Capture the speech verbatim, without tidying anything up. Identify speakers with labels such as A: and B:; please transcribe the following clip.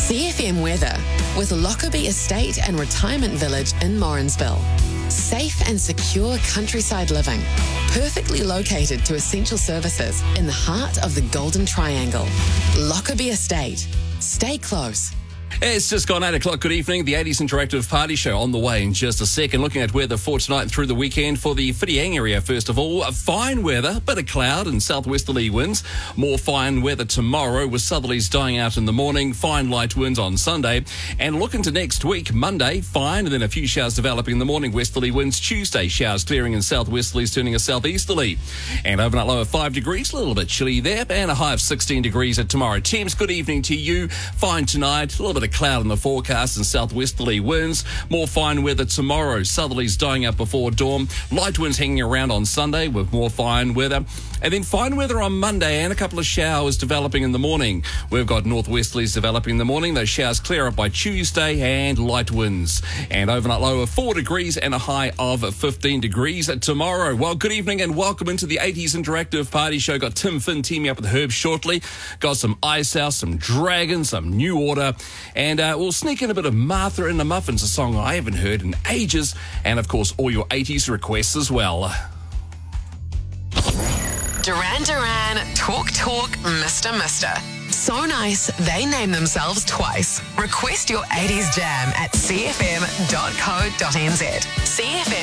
A: C F M weather with Lockerbie Estate and Retirement Village in Morrinsville. Safe and secure countryside living, perfectly located to essential services in the heart of the Golden Triangle. Lockerbie Estate. Stay close.
B: It's just gone eight o'clock. Good evening. The eighties Interactive Party Show on the way in just a second. Looking at weather for tonight and through the weekend for the Whitianga area, first of all. Fine weather, bit of cloud and southwesterly winds. More fine weather tomorrow with southerlies dying out in the morning. Fine light winds on Sunday. And looking to next week, Monday, fine, and then a few showers developing in the morning. Westerly winds. Tuesday, showers clearing and southwesterlies turning a southeasterly. And overnight low of five degrees, a little bit chilly there. And a high of sixteen degrees at tomorrow. Thames, good evening to you. Fine tonight, a little bit of cloud in the forecast and southwesterly winds. More fine weather tomorrow. Southerlies dying up before dawn. Light winds hanging around on Sunday with more fine weather. And then fine weather on Monday and a couple of showers developing in the morning. We've got northwesterlies developing in the morning. Those showers clear up by Tuesday and light winds. And overnight low of four degrees and a high of fifteen degrees tomorrow. Well, good evening and welcome into the eighties Interactive Party Show. Got Tim Finn teaming up with Herb shortly. Got some Ice House, some Dragon, some New Order. And uh, we'll sneak in a bit of Martha and the Muffins, a song I haven't heard in ages. And, of course, all your eighties requests as well.
A: Duran Duran, Talk Talk, Mister Mister. So nice, they name themselves twice. Request your eighties jam at c f m dot co dot n z. C F M.